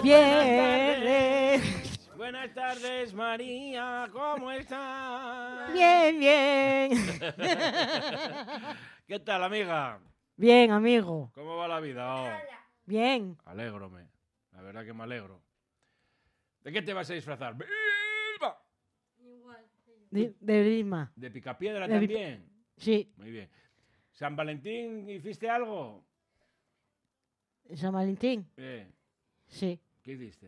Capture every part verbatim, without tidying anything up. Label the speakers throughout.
Speaker 1: Bien.
Speaker 2: Buenas tardes, María, ¿cómo estás?
Speaker 1: Bien, bien.
Speaker 2: ¿Qué tal, amiga?
Speaker 1: Bien, amigo.
Speaker 2: ¿Cómo va la vida? Oh,
Speaker 1: Bien.
Speaker 2: alégrome, la verdad que me alegro. ¿De qué te vas a disfrazar? ¡Vilma!
Speaker 1: De, de Lima.
Speaker 2: ¿De Picapiedra
Speaker 1: De
Speaker 2: también?
Speaker 1: Sí.
Speaker 2: Muy bien. ¿San Valentín hiciste algo?
Speaker 1: ¿San Valentín?
Speaker 2: Eh,
Speaker 1: Sí.
Speaker 2: ¿Qué hiciste?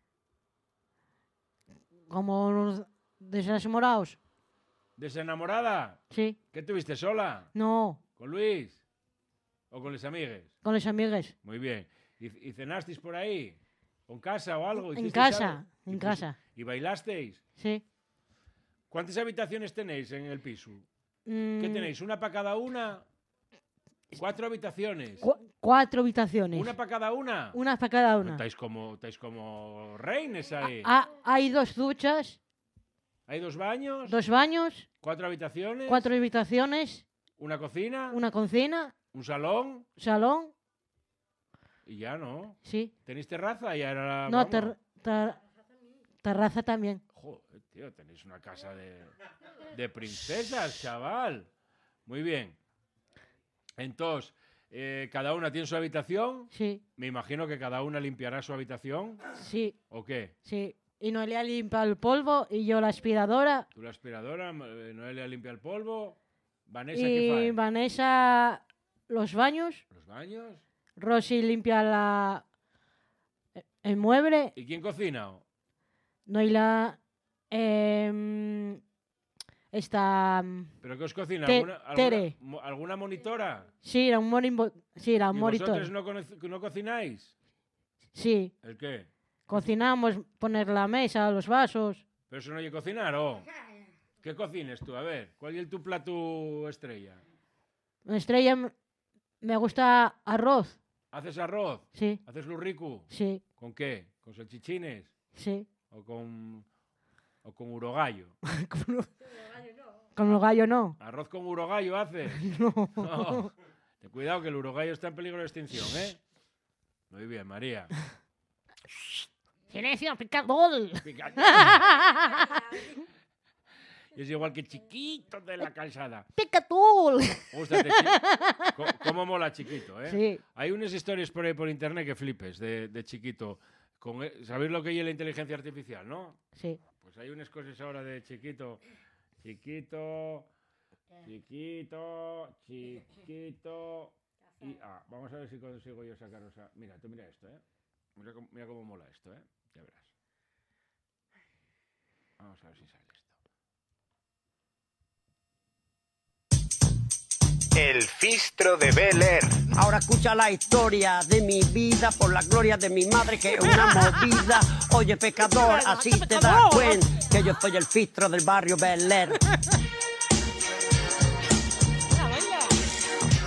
Speaker 1: Como los desenamorados.
Speaker 2: ¿Desenamorada?
Speaker 1: Sí.
Speaker 2: ¿Qué tuviste, sola?
Speaker 1: No.
Speaker 2: ¿Con Luis? ¿O con los amigues?
Speaker 1: Con los amigos.
Speaker 2: Muy bien. ¿Y, y cenasteis por ahí? ¿Con casa o algo?
Speaker 1: En
Speaker 2: ¿Hicisteis
Speaker 1: casa.
Speaker 2: algo?
Speaker 1: En
Speaker 2: ¿Y
Speaker 1: casa.
Speaker 2: ¿Y bailasteis?
Speaker 1: Sí.
Speaker 2: ¿Cuántas habitaciones tenéis en el piso?
Speaker 1: Mm,
Speaker 2: ¿Qué tenéis? ¿Una para cada una? ¿Cuatro habitaciones?
Speaker 1: cu- cuatro habitaciones.
Speaker 2: ¿Una para cada una?
Speaker 1: Una para cada una.
Speaker 2: Estáis como, estáis como reines ahí.
Speaker 1: Ah, hay dos duchas,
Speaker 2: ¿Hay dos baños?
Speaker 1: dos baños,
Speaker 2: ¿Cuatro habitaciones?
Speaker 1: cuatro habitaciones,
Speaker 2: ¿Una cocina?
Speaker 1: una cocina,
Speaker 2: ¿Un salón?
Speaker 1: salón.
Speaker 2: Y ya no.
Speaker 1: Sí.
Speaker 2: ¿Tenéis terraza? Ya era la...
Speaker 1: No,
Speaker 2: vamos.
Speaker 1: ter- ter- terraza también.
Speaker 2: Joder, tío, tenéis una casa de, de princesas, chaval. Muy bien. Entonces, eh, ¿cada una tiene su habitación?
Speaker 1: Sí,
Speaker 2: Me imagino que cada una limpiará su habitación.
Speaker 1: sí,
Speaker 2: ¿O qué?
Speaker 1: sí. Y Noelia limpia el polvo y yo la aspiradora.
Speaker 2: Tú la aspiradora, eh, Noelia limpia el polvo. Vanessa,
Speaker 1: Y
Speaker 2: ¿qué fae?
Speaker 1: Vanessa los baños.
Speaker 2: ¿Los baños?
Speaker 1: Rosy limpia la, el mueble.
Speaker 2: ¿Y quién cocina?
Speaker 1: Noelia eh, está...
Speaker 2: ¿Pero qué os cocina?
Speaker 1: Te-
Speaker 2: ¿Alguna, alguna,
Speaker 1: Tere.
Speaker 2: mo- ¿Alguna monitora?
Speaker 1: Sí, era un monitor. Sí, era un
Speaker 2: ¿Y
Speaker 1: monitor.
Speaker 2: vosotros no, cono- no cocináis?
Speaker 1: Sí,
Speaker 2: ¿El qué?
Speaker 1: cocinamos, poner la mesa, los vasos.
Speaker 2: ¿Pero eso no hay que cocinar, o? ¿Qué cocines tú? A ver, ¿cuál es tu plato estrella?
Speaker 1: Una estrella m- me gusta arroz.
Speaker 2: ¿Haces arroz?
Speaker 1: Sí,
Speaker 2: ¿Haces lurrico?
Speaker 1: sí,
Speaker 2: ¿Con qué? ¿Con salchichines?
Speaker 1: sí.
Speaker 2: ¿O con, o con urogallo?
Speaker 1: Con los gallos no.
Speaker 2: ¿Arroz con urogallo haces?
Speaker 1: No.
Speaker 2: No. Ten cuidado que el urogallo está en peligro de extinción, ¿eh? Muy bien, María.
Speaker 1: Silencio, picador.
Speaker 2: Pica- Es igual que Chiquito de la Calzada.
Speaker 1: Picador.
Speaker 2: Gústate, chi- Co- ¿Cómo mola Chiquito, eh?
Speaker 1: Sí.
Speaker 2: Hay unas historias por ahí por internet que flipes de, de Chiquito. Con, e- ¿Sabéis lo que es la inteligencia artificial, no?
Speaker 1: Sí.
Speaker 2: Pues hay unas cosas ahora de Chiquito. Chiquito, Chiquito, Chiquito. Y, ah, vamos a ver si consigo yo sacaros a... Mira, tú mira esto, ¿eh? Mira cómo, mira cómo mola esto, ¿eh? Ya verás. Vamos a ver si sale esto.
Speaker 3: El Fistro de Bel Air.
Speaker 4: Ahora escucha la historia de mi vida por la gloria de mi madre que es una movida. Oye pecador, así te das cuenta que yo soy el Fistro del barrio Bel Air.